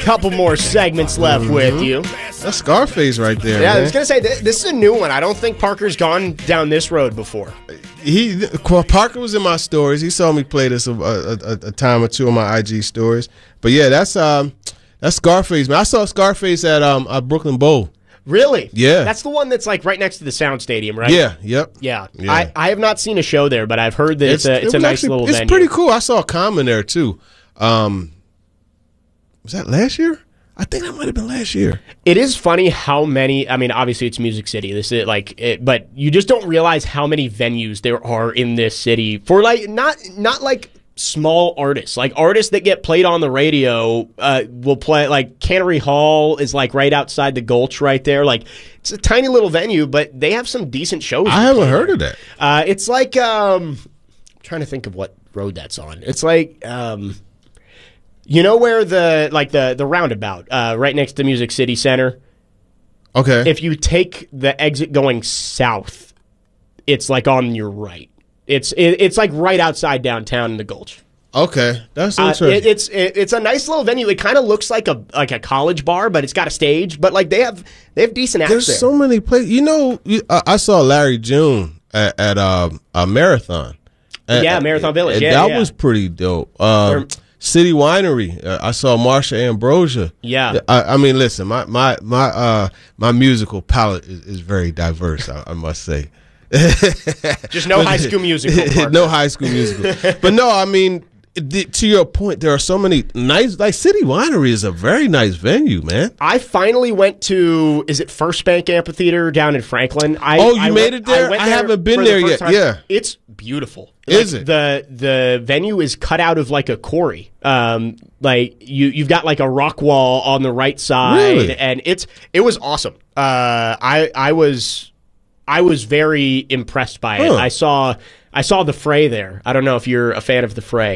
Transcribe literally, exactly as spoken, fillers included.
couple more segments left mm-hmm. with you. That's Scarface right there. Yeah, man. I was gonna say th- this is a new one. I don't think Parker's gone down this road before. He Parker was in my stories. He saw me play this a, a, a, a time or two on my I G stories. But yeah, that's um that's Scarface, man. I saw Scarface at um at Brooklyn Bowl. Really? Yeah. That's the one that's like right next to the Sound Stadium, right? Yeah, yep. Yeah. yeah. I, I have not seen a show there, but I've heard that it's, it's a, it's it a nice actually, little it's venue. It's pretty cool. I saw Common there, too. Um, was that last year? I think that might have been last year. It is funny how many, I mean, obviously it's Music City, this is like, it, but you just don't realize how many venues there are in this city for like, not not like small artists, like artists that get played on the radio uh, will play, like Cannery Hall is like right outside the Gulch right there. Like it's a tiny little venue, but they have some decent shows. I haven't heard of that. Uh, it's like, um, I'm trying to think of what road that's on. It's like, um, you know where the, like the, the roundabout, uh, right next to Music City Center? Okay. If you take the exit going south, it's like on your right. It's it, it's like right outside downtown in the Gulch. Okay, that's Uh, interesting. it, it's it, it's a nice little venue. It kind of looks like a like a college bar, but it's got a stage. But like they have they have decent acts There's there. so many places. You know, you, uh, I saw Larry June at, at uh, a marathon. At, yeah, Marathon Village. And yeah, that yeah. was pretty dope. Um, Or- City Winery. Uh, I saw Marsha Ambrosia. Yeah. I, I mean, listen, my my my uh, my musical palette is, is very diverse. I, I must say. Just no High School Musical. Parker. No High School Musical. But no, I mean, th- to your point, there are so many nice. Like City Winery is a very nice venue, man. I finally went to, is it First Bank Amphitheater down in Franklin? I, Oh, you I made went, it there? went I haven't been for the there first yet. time. Yeah. It's beautiful. Is Like, it? The the venue is cut out of like a quarry. Um, like you you've got like a rock wall on the right side, Really? and it's it was awesome. Uh, I I was I was very impressed by it. Huh. I saw I saw the Fray there. I don't know if you're a fan of the Fray.